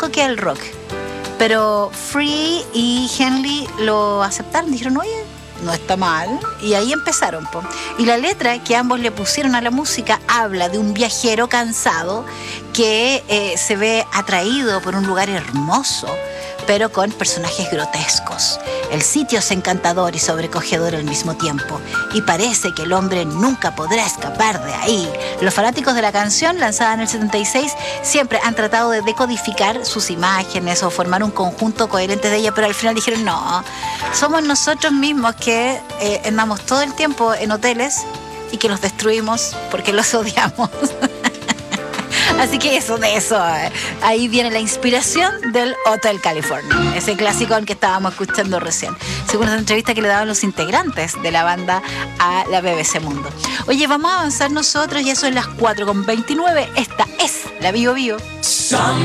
disco que el rock. Pero Free y Henley lo aceptaron, dijeron, oye, no está mal, y ahí empezaron, po. Y la letra que ambos le pusieron a la música habla de un viajero cansado que se ve atraído por un lugar hermoso, pero con personajes grotescos. El sitio es encantador y sobrecogedor al mismo tiempo, y parece que el hombre nunca podrá escapar de ahí. Los fanáticos de la canción, lanzada en el 76, siempre han tratado de decodificar sus imágenes o formar un conjunto coherente de ella, pero al final dijeron, no, somos nosotros mismos que andamos todo el tiempo en hoteles y que los destruimos porque los odiamos. Así que eso, ahí viene la inspiración del Hotel California, ese clásico que estábamos escuchando recién, según la entrevista que le daban los integrantes de la banda a la BBC Mundo. Oye, vamos a avanzar nosotros y eso es las 4:29. Esta es la Bio Bio.